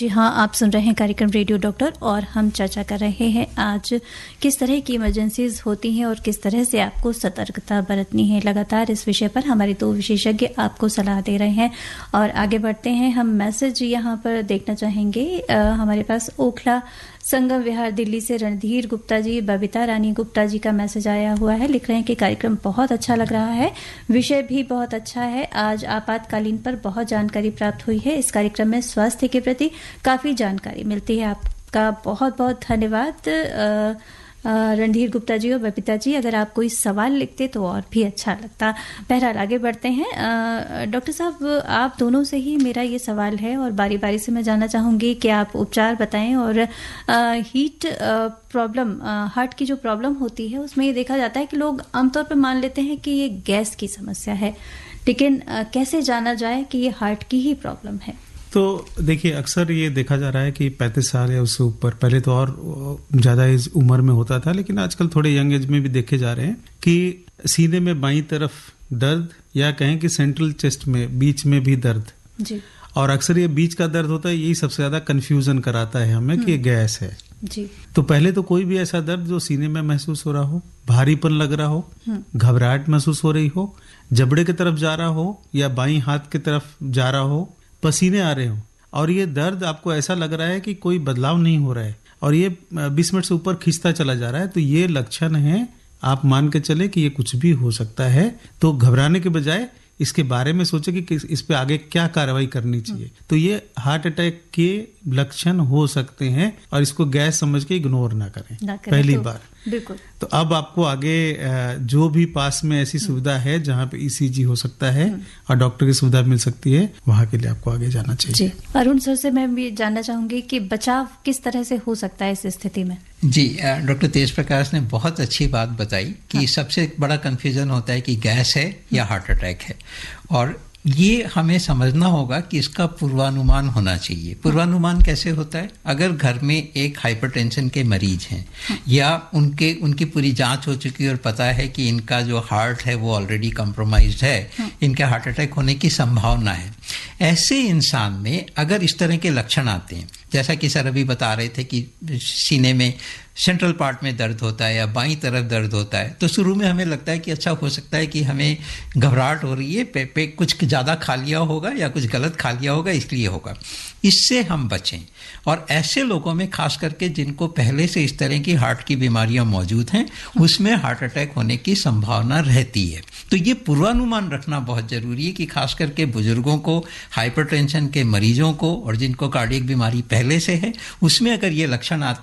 जी हाँ, आप सुन रहे हैं कार्यक्रम रेडियो डॉक्टर और हम चर्चा कर रहे हैं आज किस तरह की इमरजेंसीज होती हैं और किस तरह से आपको सतर्कता बरतनी है। लगातार इस विषय पर हमारे 2 विशेषज्ञ आपको सलाह दे रहे हैं और आगे बढ़ते हैं। हम मैसेज यहाँ पर देखना चाहेंगे। हमारे पास ओखला संगम विहार दिल्ली से रणधीर गुप्ता जी, बबीता रानी गुप्ता जी का मैसेज आया हुआ है। लिख रहे हैं कि कार्यक्रम बहुत अच्छा लग रहा है, विषय भी बहुत अच्छा है। आज आपातकालीन पर बहुत जानकारी प्राप्त हुई है। इस कार्यक्रम में स्वास्थ्य के प्रति काफी जानकारी मिलती है। आपका बहुत बहुत धन्यवाद रणधीर गुप्ता जी और बबीता जी। अगर आप कोई सवाल लिखते तो और भी अच्छा लगता। बहरहाल आगे बढ़ते हैं। डॉक्टर साहब, आप दोनों से ही मेरा ये सवाल है और बारी बारी से मैं जानना चाहूँगी कि आप उपचार बताएं। और हीट प्रॉब्लम, हार्ट की जो प्रॉब्लम होती है उसमें ये देखा जाता है कि लोग आमतौर पर मान लेते हैं कि ये गैस की समस्या है, लेकिन कैसे जाना जाए कि ये हार्ट की ही प्रॉब्लम है? तो देखिए, अक्सर ये देखा जा रहा है कि 35 साल या उससे ऊपर, पहले तो और ज़्यादा इस उम्र में होता था, लेकिन आजकल थोड़े यंग एज में भी देखे जा रहे हैं कि सीने में बाईं तरफ दर्द, या कहें कि सेंट्रल चेस्ट में बीच में भी दर्द जी। और अक्सर ये बीच का दर्द होता है, यही सबसे ज़्यादा कन्फ्यूजन कराता है हमें कि ये गैस है जी। तो पहले तो कोई भी ऐसा दर्द जो सीने में महसूस हो रहा हो, भारीपन लग रहा हो, घबराहट महसूस हो रही हो, जबड़े की तरफ जा रहा हो या बाईं हाथ की तरफ जा रहा हो, पसीने आ रहे हो और ये दर्द आपको ऐसा लग रहा है कि कोई बदलाव नहीं हो रहा है और ये 20 मिनट से ऊपर खींचता चला जा रहा है, तो ये लक्षण है। आप मान के चले कि ये कुछ भी हो सकता है। तो घबराने के बजाय इसके बारे में सोचे कि इस पे आगे क्या कार्रवाई करनी चाहिए। तो ये हार्ट अटैक के लक्षण हो सकते हैं और इसको गैस समझ के इग्नोर ना करें पहली बार। बिल्कुल। तो अब आपको आगे जो भी पास में ऐसी सुविधा है जहाँ पे ईसीजी हो सकता है और डॉक्टर की सुविधा मिल सकती है, वहाँ के लिए आपको आगे जाना चाहिए। जी। अरुण सर से मैं भी जानना चाहूंगी कि बचाव किस तरह से हो सकता है इस स्थिति में? जी, डॉक्टर तेज प्रकाश ने बहुत अच्छी बात बताई कि सबसे बड़ा कंफ्यूजन होता है कि गैस है या हार्ट अटैक है, और ये हमें समझना होगा कि इसका पूर्वानुमान होना चाहिए। पूर्वानुमान कैसे होता है? अगर घर में एक हाइपरटेंशन के मरीज हैं या उनकी पूरी जांच हो चुकी है और पता है कि इनका जो हार्ट है वो ऑलरेडी कंप्रोमाइज्ड है, इनके हार्ट अटैक होने की संभावना है, ऐसे इंसान में अगर इस तरह के लक्षण आते हैं, जैसा कि सर अभी बता रहे थे कि सीने में सेंट्रल पार्ट में दर्द होता है या बाईं तरफ दर्द होता है, तो शुरू में हमें लगता है कि अच्छा हो सकता है कि हमें घबराहट हो रही है, पे कुछ ज़्यादा खा लिया होगा या कुछ गलत खा लिया होगा, इसलिए होगा। इससे हम बचें। और ऐसे लोगों में खास करके जिनको पहले से इस तरह की हार्ट की बीमारियां मौजूद हैं, उसमें हार्ट अटैक होने की संभावना रहती है। तो ये पूर्वानुमान रखना बहुत ज़रूरी है कि खास करके बुजुर्गों को, हाइपरटेंशन के मरीजों को और जिनको कार्डियक बीमारी पहले से है, उसमें अगर ये लक्षण आते